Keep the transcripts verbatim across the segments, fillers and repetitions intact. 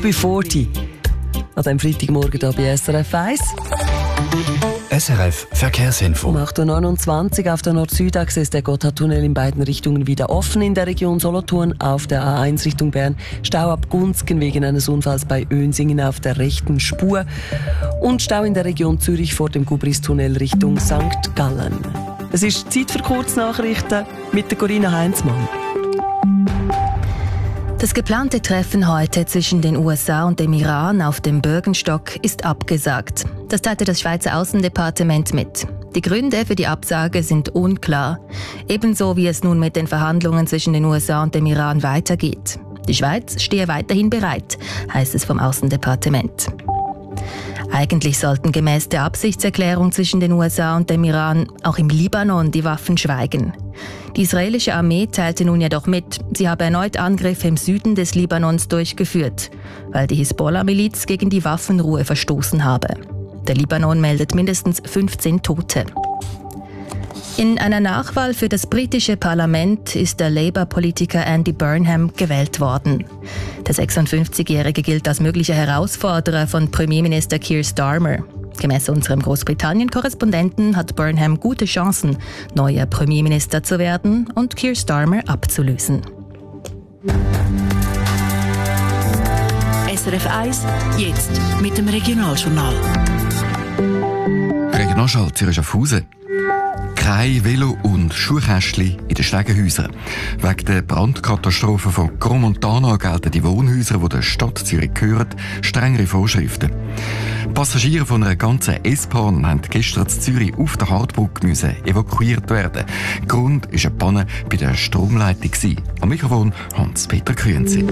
U B vierzig. An diesem Freitagmorgen hier bei S R F eins. S R F Verkehrsinfo. Um acht Uhr neunundzwanzig auf der Nord-Süd-Achse ist der Gotthardtunnel in beiden Richtungen wieder offen. In der Region Solothurn auf der A eins Richtung Bern Stau ab Gunzgen wegen eines Unfalls bei Önsingen auf der rechten Spur. Und Stau in der Region Zürich vor dem Gubristunnel Richtung Sankt Gallen. Es ist Zeit für Kurznachrichten mit der Corinna Heinzmann. Das geplante Treffen heute zwischen den U S A und dem Iran auf dem Bürgenstock ist abgesagt. Das teilte das Schweizer Außendepartement mit. Die Gründe für die Absage sind unklar. Ebenso wie es nun mit den Verhandlungen zwischen den U S A und dem Iran weitergeht. Die Schweiz stehe weiterhin bereit, heißt es vom Außendepartement. Eigentlich sollten gemäß der Absichtserklärung zwischen den U S A und dem Iran auch im Libanon die Waffen schweigen. Die israelische Armee teilte nun jedoch mit, sie habe erneut Angriffe im Süden des Libanons durchgeführt, weil die Hisbollah-Miliz gegen die Waffenruhe verstoßen habe. Der Libanon meldet mindestens fünfzehn Tote. In einer Nachwahl für das britische Parlament ist der Labour-Politiker Andy Burnham gewählt worden. Der sechsundfünfzigjährige gilt als möglicher Herausforderer von Premierminister Keir Starmer. Gemäß unserem Großbritannien-Korrespondenten hat Burnham gute Chancen, neuer Premierminister zu werden und Keir Starmer abzulösen. S R F eins, jetzt mit dem Regionaljournal. Regionalschall Zürich Schaffhausen. Kein Velo- und Schuhkästchen in den Stegenhäusern. Wegen der Brandkatastrophe von Gromontana gelten die Wohnhäuser, die der Stadt Zürich gehören, strengere Vorschriften. Passagiere von einer ganzen S-Bahn haben gestern in Zürich auf der Hartbrücke müssen evakuiert werden. Grund war eine Panne bei der Stromleitung. Am Mikrofon Hans-Peter Grünzi.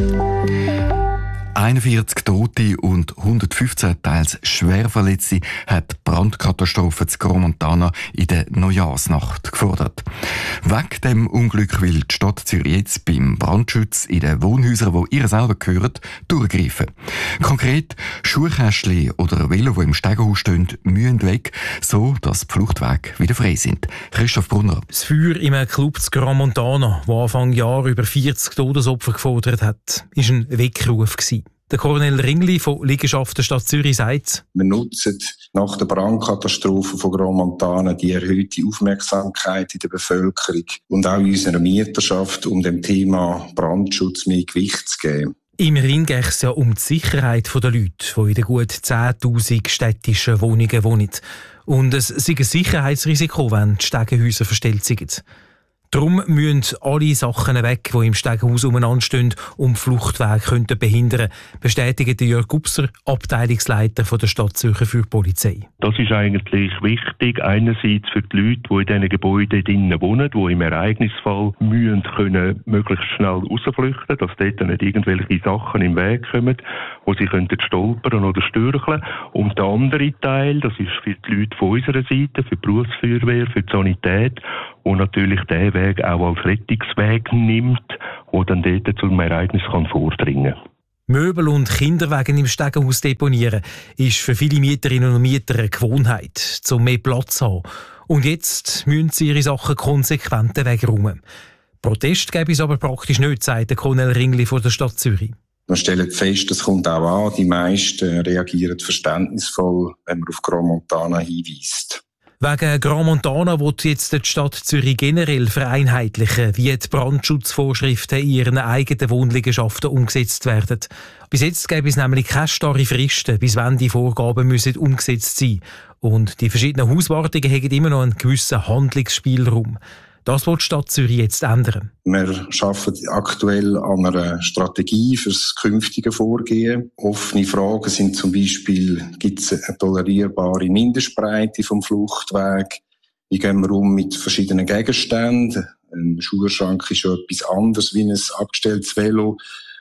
einundvierzig Tote und hundertfünfzehn teils Schwerverletzte hat die Brandkatastrophe zu Gromontana in der Neujahrsnacht gefordert. Wegen dem Unglück will die Stadt Zürich jetzt beim Brandschutz in den Wohnhäusern, die ihr selber gehören, durchgreifen. Konkret, Schuhkästchen oder Velo, die im Stegenhaus stehen, müssen weg, so dass die Fluchtwege wieder frei sind. Christoph Brunner. Das Feuer im Club zu Gromontana, das Anfang Jahr über vierzig Todesopfer gefordert hat, war ein Weckruf gewesen. Der Cornel Ringli von Liegenschaften Stadt Zürich sagt: Wir nutzen nach der Brandkatastrophe von Gromontana die erhöhte Aufmerksamkeit in der Bevölkerung und auch in unserer Mieterschaft, um dem Thema Brandschutz mehr Gewicht zu geben. Im Ring geht es ja um die Sicherheit der Leute, die in den gut zehntausend städtischen Wohnungen wohnen. Und es ist ein Sicherheitsrisiko, wenn die Stegenhäuser verstellt sind. Darum müssen alle Sachen weg, die im Stegenhaus umeinander stehen und Fluchtwege behindern könnten, bestätigt Jörg Gubser, Abteilungsleiter der Stadt Zürcher für die Polizei. Das ist eigentlich wichtig, einerseits für die Leute, die in diesen Gebäuden drinnen wohnen, die im Ereignisfall müssen können möglichst schnell rausflüchten, dass dort nicht irgendwelche Sachen im Weg kommen, wo sie könnten stolpern oder stürcheln. Und der andere Teil, das ist für die Leute von unserer Seite, für die Berufsfeuerwehr, für die Sanität, wo natürlich der Weg auch als Rettungsweg nimmt, der dann dort zum Ereignis kann vordringen kann. Möbel und Kinderwagen im Stegenhaus deponieren ist für viele Mieterinnen und Mieter eine Gewohnheit, um mehr Platz zu haben. Und jetzt müssen sie ihre Sachen konsequent wegräumen. Protest gäbe es aber praktisch nicht, sagt der Cornel Ringli von der Stadt Zürich. Wir stellen fest, es kommt auch an, die meisten reagieren verständnisvoll, wenn man auf Gromontana hinweist. Wegen Gromontana will jetzt die Stadt Zürich generell vereinheitlichen, wie die Brandschutzvorschriften in ihren eigenen Wohnliegenschaften umgesetzt werden. Bis jetzt gäbe es nämlich keine starre Fristen, bis wann die Vorgaben müssen umgesetzt sein. Und die verschiedenen Hauswartungen haben immer noch einen gewissen Handlungsspielraum. Das will die Stadt Zürich jetzt ändern. Wir arbeiten aktuell an einer Strategie für das künftige Vorgehen. Offene Fragen sind zum Beispiel, gibt es eine tolerierbare Mindestbreite vom Fluchtweg? Wie gehen wir um mit verschiedenen Gegenständen? Ein Schuhschrank ist schon etwas anderes wie ein abgestelltes Velo.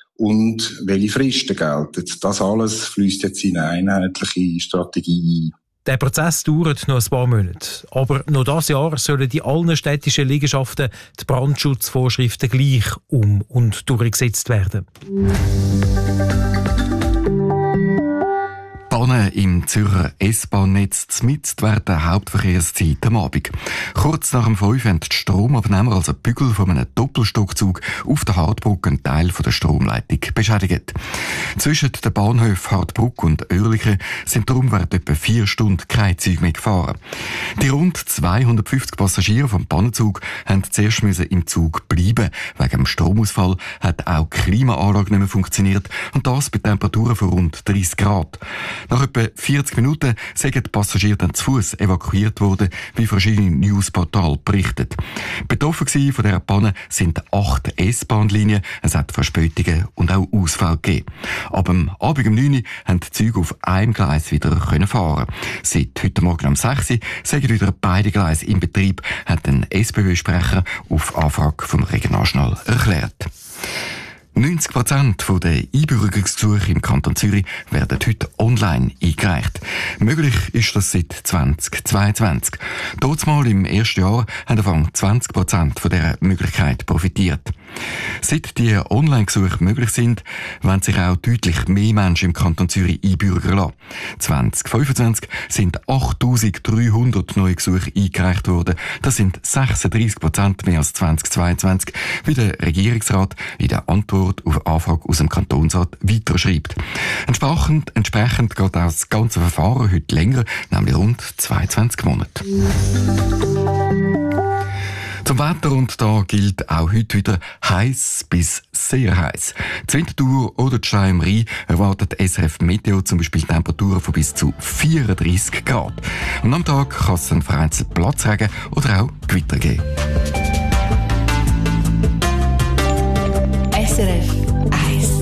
Und welche Fristen gelten? Das alles fließt jetzt in eine einheitliche Strategie ein. Der Prozess dauert noch ein paar Monate. Aber noch dieses Jahr sollen die allen städtischen Liegenschaften die Brandschutzvorschriften gleich um- und durchgesetzt werden. Pannen im Zürcher S-Bahn-Netz mitten während der Hauptverkehrszeit am Abend. Kurz nach dem fünf haben die Stromabnehmer, also Bügel von einem Doppelstockzug, auf der Hartbrücke einen Teil der Stromleitung beschädigt. Zwischen den Bahnhöfen Hartbrücke und Oerlikon sind darum während etwa vier Stunden keine Züge mehr gefahren. Die rund zweihundertfünfzig Passagiere vom Pannenzug mussten zuerst im Zug bleiben. Wegen dem Stromausfall hat auch die Klimaanlage nicht mehr funktioniert und das bei Temperaturen von rund dreissig Grad. Nach etwa vierzig Minuten sind die Passagiere dann zu Fuß evakuiert worden, wie verschiedene Newsportale berichten. Betroffen von dieser Panne sind acht S-Bahn-Linien. Es hat Verspätungen und auch Ausfälle gegeben. Ab dem Abend um neun Uhr haben die Züge auf einem Gleis wieder fahren. Seit heute Morgen um sechs Uhr sind wieder beide Gleise in Betrieb, hat ein S B W-Sprecher auf Anfrage vom Regionaljournal erklärt. neunzig Prozent der Einbürgerungsgesuche im Kanton Zürich werden heute online eingereicht. Möglich ist das seit zweitausendzweiundzwanzig. Damals im ersten Jahr haben davon zwanzig Prozent von dieser Möglichkeit profitiert. Seit die Online-Gesuche möglich sind, wollen sich auch deutlich mehr Menschen im Kanton Zürich einbürgern lassen. zwanzig fünfundzwanzig sind achttausenddreihundert neue Gesuche eingereicht worden. Das sind sechsunddreissig Prozent mehr als zweitausendzweiundzwanzig, wie der Regierungsrat in der Antwort auf Anfrage aus dem Kantonsrat weiterschreibt. Entsprechend, entsprechend geht das ganze Verfahren heute länger, nämlich rund zweiundzwanzig Monate. Zum Wetter, und da gilt auch heute wieder heiß bis sehr heiß. Die Winterthur oder die Steyr am Rhein erwartet S R F Meteo zum Beispiel Temperaturen von bis zu vierunddreissig Grad. Und am Tag kann es dann vereinzelt Platzregen oder auch Gewitter geben. S R F eins.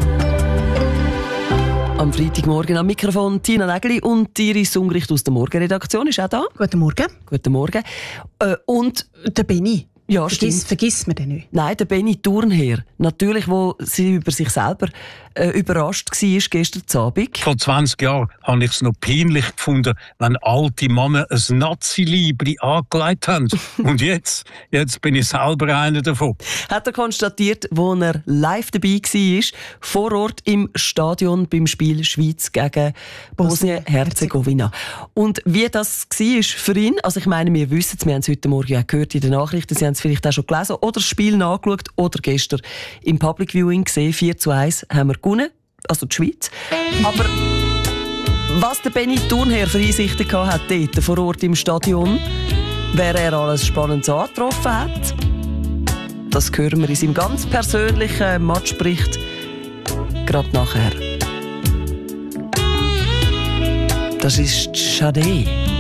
Am Freitagmorgen am Mikrofon Tina Nägeli und Iris Ungricht aus der Morgenredaktion ist auch da. Guten Morgen. Guten Morgen. Äh, und der Benni. Ja, vergiss, stimmt. vergiss mir den nicht. Nein, der Benni Thurnherr. Natürlich, wo sie über sich selber äh, überrascht war gestern Abend. Vor zwanzig Jahren habe ich es noch peinlich gefunden, wenn alte Männer ein Nazi-Liebli angelegt haben. Und jetzt, jetzt bin ich selber einer davon. Hat er konstatiert, wo er live dabei war, vor Ort im Stadion beim Spiel Schweiz gegen Bosnien-Herzegowina. Und wie das war für ihn, also ich meine, wir wissen es, wir haben es heute Morgen auch gehört in den Nachrichten, Sie haben es vielleicht auch schon gelesen oder das Spiel nachgeschaut oder gestern im Public Viewing gesehen, vier zu eins haben wir gewonnen, also die Schweiz. Aber was der Benni Thurnherr für Einsichten hat dort vor Ort im Stadion, wer er alles Spannendes angetroffen hat, das hören wir in seinem ganz persönlichen Matchbericht gerade nachher. Das ist Schade.